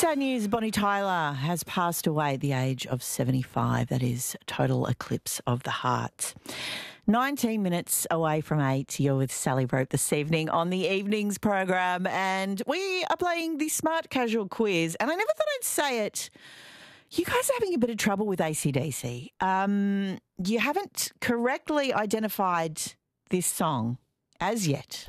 Sad news, Bonnie Tyler has passed away at the age of 75. That is total eclipse of the heart. 19 minutes away from 8, you're with Sally Rope this evening on the evenings program, and we are playing the Smart Casual quiz. And I never thought I'd say it. You guys are having a bit of trouble with AC/DC. You haven't correctly identified this song as yet.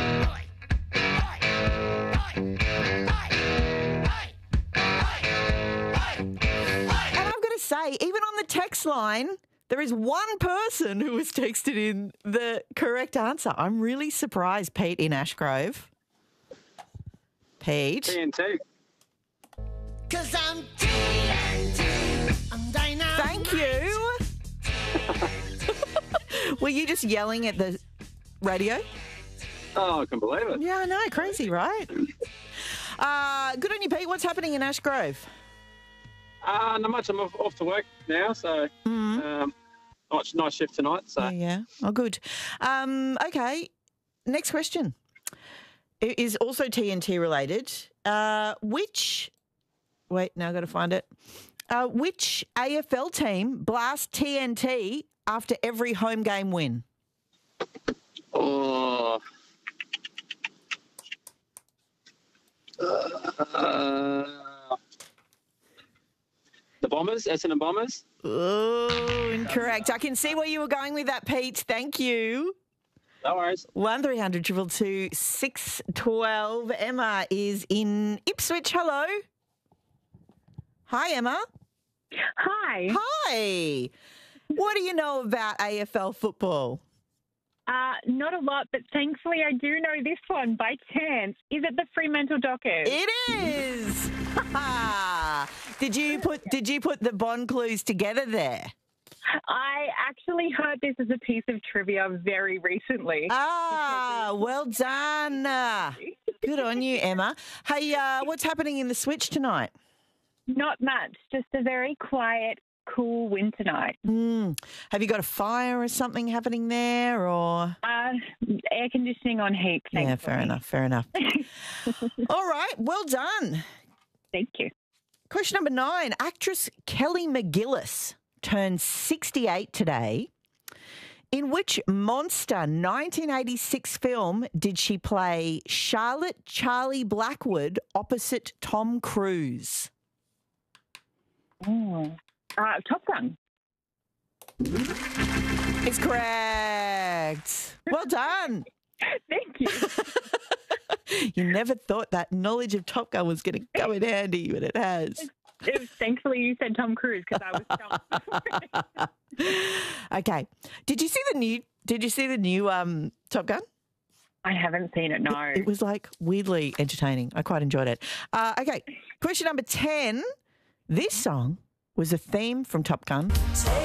Say, even on the text line, there is one person who has texted in the correct answer. I'm really surprised, Pete in Ashgrove. Pete. TNT. 'Cause I'm TNT. I'm dynamite. Thank you. Were you just yelling at the radio? Oh, I can believe it. Yeah, I know. Crazy, right? Good on you, Pete. What's happening in Ashgrove? Not much. I'm off to work now, so night shift tonight. So Yeah. Oh, good. Okay. Next question. It is also TNT related. Wait, now I've got to find it. Which AFL team blasts TNT after every home game win? Oh. The Bombers, Essendon Bombers. Oh, incorrect. I can see where you were going with that, Pete. Thank you. No worries. 1300 222 612. Emma is in Ipswich. Hello. Hi, Emma. Hi. Hi. What do you know about AFL football? Not a lot, but thankfully I do know this one by chance. Is it the Fremantle Dockers? It is. Did you put the Bond clues together there? I actually heard this as a piece of trivia very recently. Well done. Good on you, Emma. Hey, what's happening in the Switch tonight? Not much, just a very quiet, cool winter night. Have you got a fire or something happening there, or? Air conditioning on heap. Yeah, fair enough. All right, well done. Thank you. Question number 9. Actress Kelly McGillis turns 68 today. In which monster 1986 film did she play Charlotte Charlie Blackwood opposite Tom Cruise? Top Gun. It's correct. Well done. Thank you. You never thought that knowledge of Top Gun was going to come in handy, but it has. Thankfully you said Tom Cruise because I was stumped. Okay. Did you see the new Top Gun? I haven't seen it, no. It was like weirdly entertaining. I quite enjoyed it. Okay. Question number 10. This song was a theme from Top Gun.